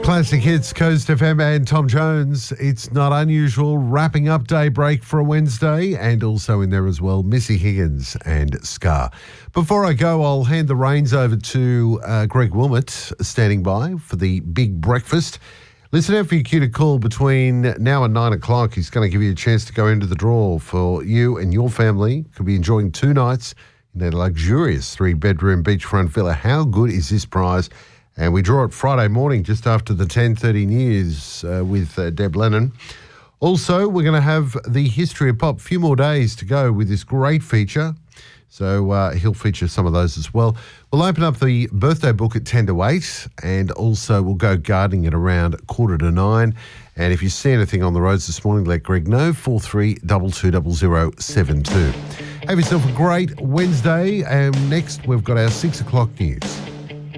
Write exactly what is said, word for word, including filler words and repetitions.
Classic hits, Coast F M and Tom Jones. It's not unusual. Wrapping up daybreak for a Wednesday, and also in there as well, Missy Higgins and Scar. Before I go, I'll hand the reins over to uh, Greg Wilmot, standing by for the big breakfast. Listen out for your cue to call between now and nine o'clock. He's going to give you a chance to go into the draw for you and your family. Could be enjoying two nights in a luxurious three-bedroom beachfront villa. How good is this prize? And we draw it Friday morning just after the ten thirty news uh, with uh, Deb Lennon. Also, we're going to have the History of Pop. A few more days to go with this great feature. So uh, he'll feature some of those as well. We'll open up the birthday book at ten to eight, and also we'll go gardening at around quarter to nine. And if you see anything on the roads this morning, let Greg know, four three two two zero zero seven two. Have yourself a great Wednesday, and next we've got our six o'clock news.